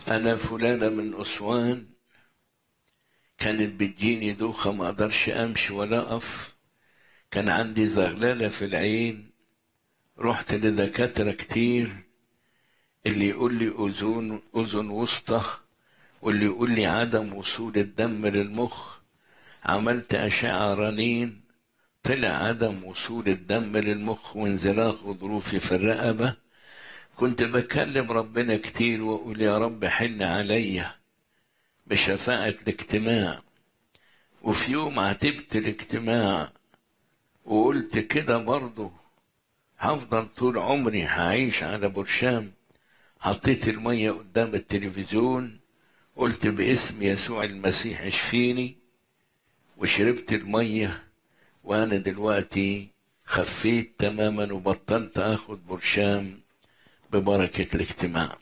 أنا فلانة من أسوان، كانت بتجيني دوخة ما أقدرش أمشي ولا أقف، كان عندي زغللة في العين، رحت لدكاترة كتير، اللي يقول لي أذن وسطى، واللي يقول لي عدم وصول الدم للمخ. عملت أشعة رنين، طلع عدم وصول الدم للمخ وانزلاق غضروفي في الرقبة. كنت بكلم ربنا كتير وأقول يا رب حن عليا بشفاعة الاجتماع. وفي يوم عتبت الاجتماع وقلت كده برضه هفضل طول عمري هعيش على برشام. حطيت المية قدام التلفزيون، قلت باسم يسوع المسيح اشفيني، وشربت المية، وانا دلوقتي خفيت تماما وبطلت اخد برشام ببركة الاجتماع.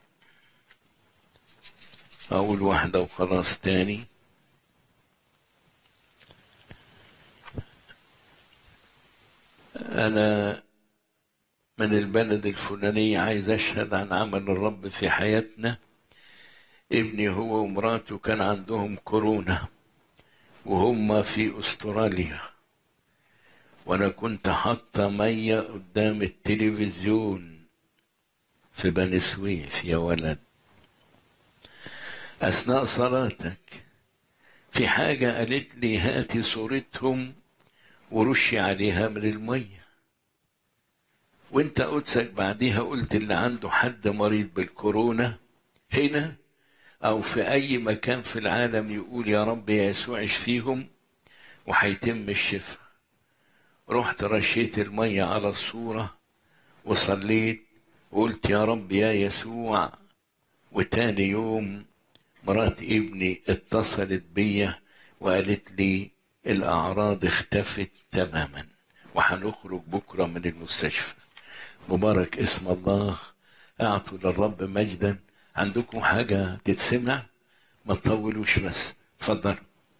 اول واحدة وخلاص. تاني، انا من البلد الفلانية، عايز اشهد عن عمل الرب في حياتنا. ابني هو ومراته كان عندهم كورونا وهم في استراليا، وانا كنت حاطة مية قدام التلفزيون في بني سويف يا ولد. اثناء صلاتك في حاجة قالت لي هاتي صورتهم ورشي عليها من المية، وانت قدسك بعديها قلت اللي عنده حد مريض بالكورونا هنا او في اي مكان في العالم يقول يا رب يا يسوع اشفيهم وهيتم الشفاء. رحت رشيت المية على الصورة وصليت وقلت يا رب يا يسوع. وتاني يوم مرات ابني اتصلت بيا وقالت لي الأعراض اختفت تماما وهنخرج بكرة من المستشفى. مبارك اسم الله. اعطوا للرب مجدا. عندكم حاجة تتسمع؟ ما تطولوش بس. اتفضل.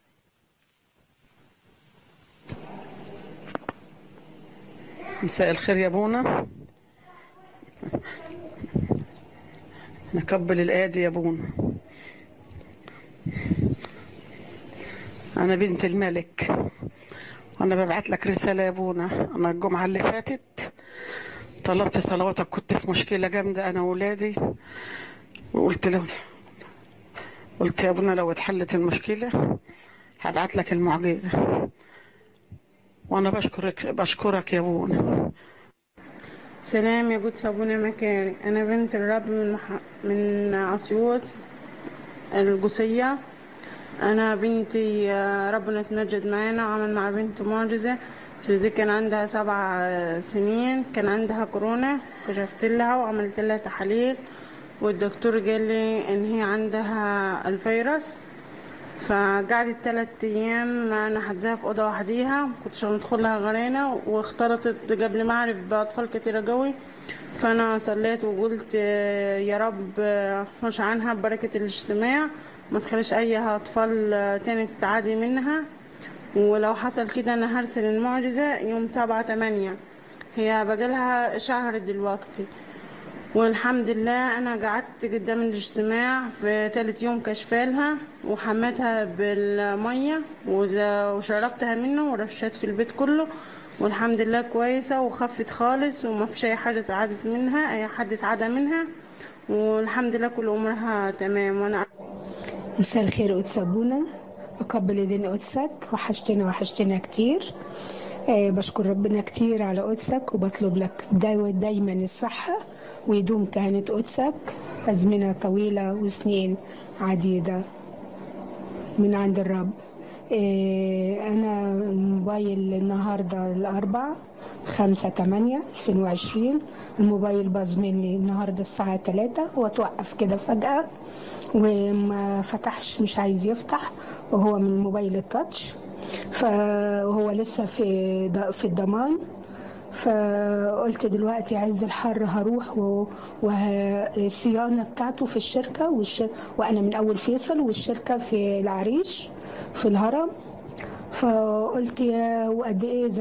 مساء الخير يا بونا. نكبل الآية يا بونا. أنا بنت الملك، أنا ببعت لك رسالة يا بونا. أنا الجمعة اللي فاتت طلبت صلواتك، كنت في مشكلة جامدة أنا وولادي، وقلت له قلت يا بونا لو اتحلت المشكلة هبعت لك المعجزة، وأنا بشكرك يا بونا. سلام يا قدس أبونا مكاري. أنا بنت الرب من أسيوط القصية. أنا بنتي ربنا تمجد معانا وعمل مع بنت معجزة. دي كان عندها 7 سنين، كان عندها كورونا، كشفت لها وعملت لها تحاليل، والدكتور قال لي إن هي عندها الفيروس. فقعدت 3 أيام أنا حجزاها في أوضة وحديها، مكنتش هندخلها غيرنا، واختلطت قبل ما أعرف بأطفال كتيرة قوي. فأنا صليت وقلت يا رب حوش عنها ببركة الاجتماع، ما تخليش أي أطفال تاني تتعادي منها، ولو حصل كده أنا هرسل المعجزة يوم 7/8. هي بقالها شهر دلوقتي، والحمد لله أنا قعدت قدام الاجتماع في 3 يوم كشفالها، وحمتها بالمية وشربتها منه ورشت في البيت كله، والحمد لله كويسة وخفت خالص، وما فيش أي حاجة اتعدت منها، أي حد اتعدى منها، والحمد لله كل أمورها تمام. وأنا مساء الخير قدس أبونا، أقبل يدين قدسك. وحشتنا كتير. بشكر ربنا كتير على قدسك، وبطلب لك دايما الصحة ويدوم كهنة قدسك أزمنة طويلة وسنين عديدة من عند الرب. أنا موبايل النهاردة الأربعاء 5/8/2020 الموبايل باظ مني النهاردة الساعة 3 وتوقف كده فجأة وما فتحش، مش عايز يفتح، وهو من موبايل التاتش، فهو لسه في الضمان. فقلت دلوقتي عز الحر هروح والصيانة بتاعته في الشركة وأنا من أول فيصل، والشركة في العريش في الهرم. فقلت يا وقد إيه